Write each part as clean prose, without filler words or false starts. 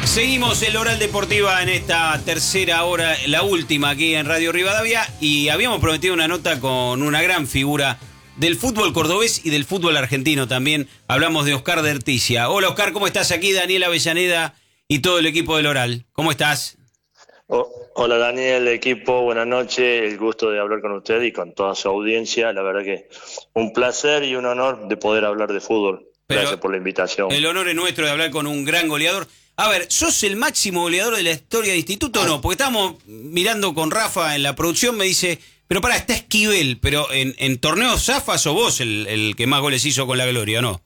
Seguimos el Oral Deportiva en esta tercera hora, la última aquí en Radio Rivadavia, y habíamos prometido una nota con una gran figura del fútbol cordobés y del fútbol argentino también. Hablamos de Oscar Derticia. Hola Oscar, ¿cómo estás? Aquí Daniel Avellaneda y todo el equipo del Oral. ¿Cómo estás? Hola Daniel, equipo, buenas noches, el gusto de hablar con usted y con toda su audiencia, la verdad que un placer y un honor de poder hablar de fútbol. Gracias por la invitación. El honor es nuestro de hablar con un gran goleador. A ver, ¿sos el máximo goleador de la historia de Instituto o no? Porque estamos mirando con Rafa en la producción, me dice, pero pará, está Esquivel, pero en torneos zafas sos vos el que más goles hizo con la Gloria, ¿o no?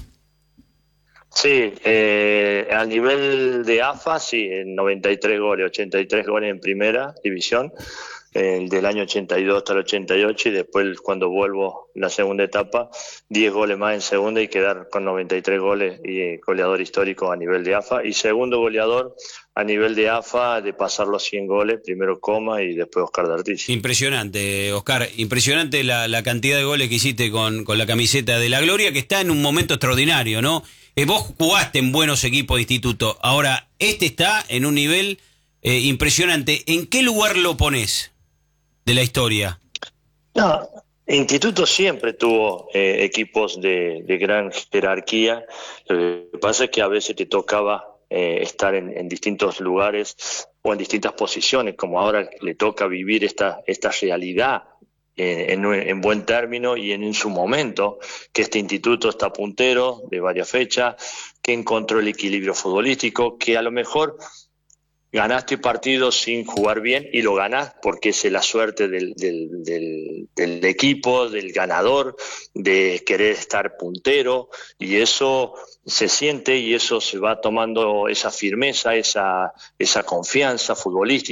Sí, a nivel de AFA, sí, en 93 goles, 83 goles en primera división, del año 82 hasta el 88, y después cuando vuelvo en la segunda etapa, 10 goles más en segunda y quedar con 93 goles y goleador histórico a nivel de AFA, y segundo goleador a nivel de AFA de pasar los 100 goles, primero Coma y después Oscar Derticia. Impresionante, Oscar, impresionante la cantidad de goles que hiciste con la camiseta de la Gloria, que está en un momento extraordinario, ¿no? Vos jugaste en buenos equipos de Instituto, ahora este está en un nivel impresionante. ¿En qué lugar lo ponés de la historia? No, Instituto siempre tuvo equipos de gran jerarquía. Lo que pasa es que a veces te tocaba estar en distintos lugares o en distintas posiciones, como ahora le toca vivir esta realidad en buen término y en su momento, que este instituto está puntero de varias fechas, que encontró el equilibrio futbolístico, que a lo mejor ganaste partidos sin jugar bien y lo ganás porque es la suerte del equipo, del ganador, de querer estar puntero, y eso se siente y eso se va tomando esa firmeza, esa confianza futbolística.